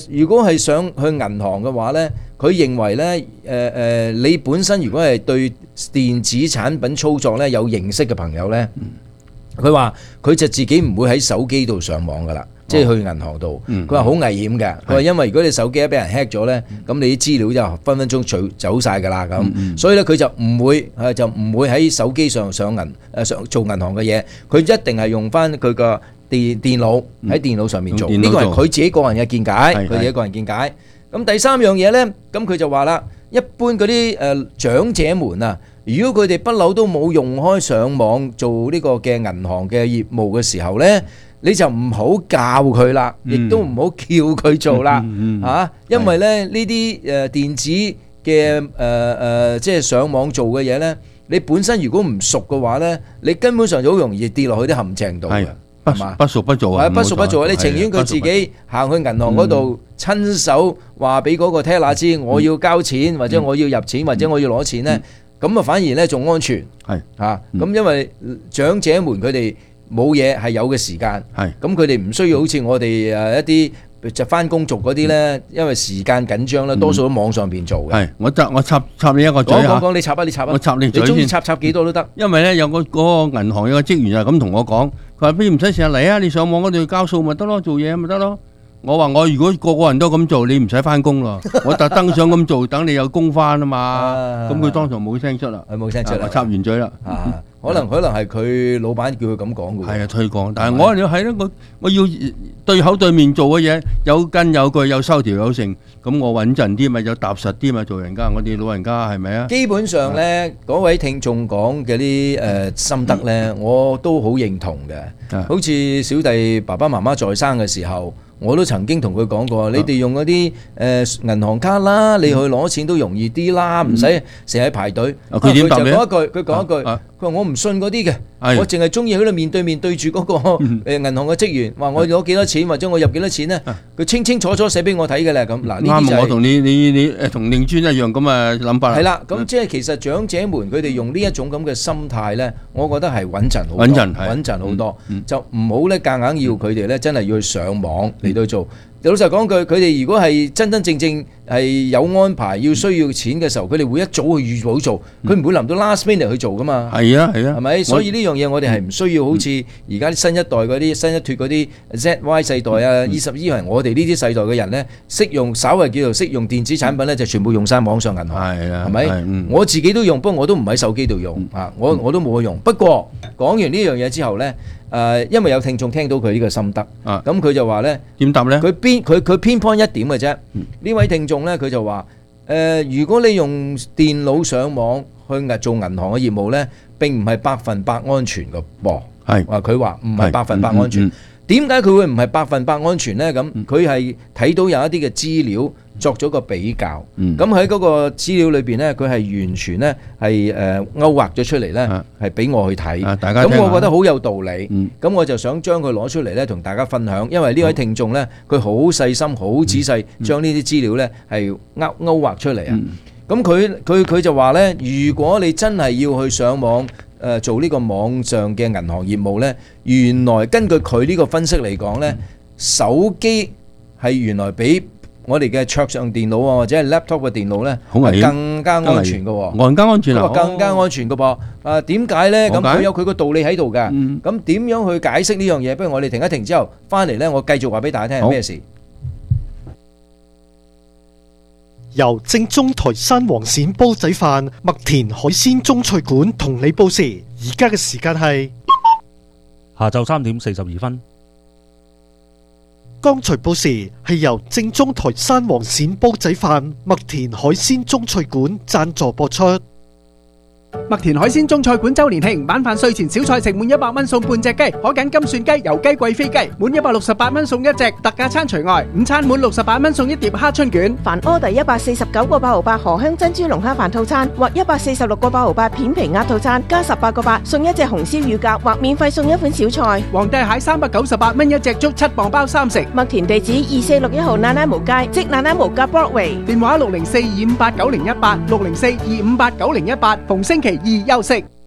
如果係想去銀行嘅話呢，佢認為呢，你本身如果係對電子產品操作呢有認識嘅朋友呢，佢話佢就自己唔會喺手機度上網噶啦。即係去銀行度，佢話好危險嘅。佢話因為如果你手機一俾人 hack 咗咧，咁你啲資料就分分鐘走晒㗎啦咁。所以咧佢就唔會喺手機上做銀行嘅嘢，佢一定係用翻佢個電腦喺電腦上面做。呢個係佢自己個人嘅見解，佢自己個人見解。咁第三樣嘢咧，咁佢就話啦，一般嗰啲長者們啊，如果佢哋不嬲都冇用開上網做呢個嘅銀行嘅業務嘅時候咧，你就唔好教佢啦，亦都唔好叫佢做啦，因為咧呢啲電子嘅即係上網做嘅嘢咧，你本身如果唔熟嘅話咧，你根本上就好容易跌落去啲陷阱度嘅，係嘛？ 不熟不做啊！ 不熟不做啊！你情願佢自己行去銀行嗰度親手話俾嗰個 teller 知，我要交錢或者我要入錢或者我要攞錢咧，咁啊反而咧仲安全。係嚇，咁因為長者們佢哋冇嘢係有嘅時間，咁佢哋唔需要好似我哋一啲就翻工族嗰啲咧，因為時間緊張啦，多數喺網上邊做嘅。 我插你一個嘴嚇， 講你插啊，你插啊， 我插你嘴先。 你中意插幾多都得。 因為咧有嗰個銀行有個職員就咁同我講，佢話：不如唔使成日嚟啊，你上網嗰度交數咪得咯，做嘢咪得咯。我話我如果個個人都咁做，你唔使翻工咯。我特登想咁做，等你有工翻啊嘛。咁佢當場冇聲出啦， 冇聲出啦。 我插完嘴啦。 可能係佢老闆叫佢咁講嘅。 係啊，推廣。但係我要係咧，我要對口對面做嘅嘢，有根有據，有收條有成，咁我穩陣啲咪，有踏實啲咪，做人家。我哋老人家係咪啊？ 基本上咧，嗰位聽眾講嘅啲心得咧，我都好認同嘅。好似小弟爸爸媽媽在生嘅時候，我都曾經同佢講過，你哋用嗰啲銀行卡啦，你去攞錢都容易啲啦，唔使成日排隊。 佢點答你？ 佢講一句，佢話我唔信嗰啲嘅，我淨係中意喺度面對面對住嗰個銀行嘅職員，話我攞幾多錢或者我入幾多錢咧，佢清清楚楚寫俾我睇嘅咧。咁嗱，呢啲就係我同你同令尊一樣咁嘅諗法。 係啦，咁即係其實長者們佢哋用呢一種咁嘅心態咧，我覺得係穩陣好多，穩陣好多，就唔好咧夾硬要佢哋咧真係要去上網嚟到做。老實講句，佢哋如果係真真正正係有安排要需要錢嘅時候，佢哋會一早去預早做，佢唔會臨到 last minute 去做噶嘛。係啊，係咪？所以呢樣嘢我哋係唔需要好似而家新一代嗰啲新一脫嗰啲 ZY 世代啊，21係我哋呢啲世代嘅人咧，識用稍為叫做識用電子產品咧，就全部用晒網上銀行。係啊，係咪？我自己都用，不過我都唔喺手機度用啊，我都冇去用。不過講完呢樣嘢之後咧。因為有聽眾聽到佢呢個心得，咁佢就話咧點答咧？佢偏頗一點嘅啫。呢位聽眾咧，佢就話如果你用電腦上網去做銀行嘅業務咧，並唔係100%安全嘅噃。係佢話唔係100%安全。點解佢會唔係100%安全咧？咁佢係睇到有一啲嘅資料作咗個比較，咁喺嗰個資料裏邊咧，佢係完全咧係勾畫咗出嚟咧，係俾我去睇。咁我覺得好有道理，咁我就想將佢攞出嚟咧同大家分享。因為呢位聽眾咧，佢好細心、好仔細將呢啲資料咧係勾畫出嚟啊。咁佢就話咧，如果你真係要去上網做呢個網上嘅銀行業務咧，原來根據佢呢個分析嚟講咧，手機係原來比我哋嘅桌上電腦啊，或者係 laptop 嘅電腦咧，係更加安全嘅喎，更加安全啊！更加安全嘅噃。點解咧？咁佢有佢個道理喺度㗎。咁點樣去解釋呢樣嘢？不如我哋停一停之後，翻嚟咧，我繼續話俾大家聽係咩事。 由正宗台山黃鱔煲仔飯麥田海鮮中菜館同你報時，而家嘅時間係下晝3點42分。 剛才報時係由正宗台山黃鱔煲仔飯麥田海鮮中菜館贊助播出。 麥田海鮮中菜館周年慶，晚飯稅前小菜食滿100蚊送半隻雞，可揀金蒜雞、油雞、貴妃雞，滿168蚊送一隻，特價餐除外。午餐滿68蚊送一碟蝦春卷。 凡order149個8毫8荷香珍珠龍蝦飯套餐，或146個8毫8片皮鴨套餐，加18個8送一隻紅燒乳鴿，或免費送一款小菜。 皇帝蟹398蚊一隻，足7磅包3食。 麥田地址2461號那拉無街，即那拉無街 Broadway。 電話604-258-9018，604-258-9018，逢星期二休息。